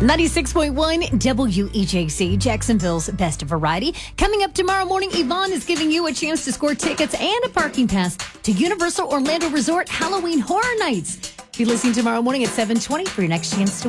96.1 WEJC, Jacksonville's best variety. Coming up tomorrow morning, Yvonne is giving you a chance to score tickets and a parking pass to Universal Orlando Resort Halloween Horror Nights. Be listening tomorrow morning at 7:20 for your next chance to win.